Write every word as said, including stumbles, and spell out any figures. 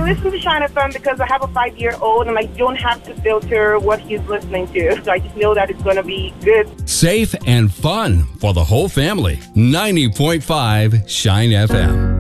listen to Shine F M because I have a five-year-old and I don't have to filter what he's listening to. So I just know that it's going to be good. Safe and fun for the whole family. ninety point five Shine F M.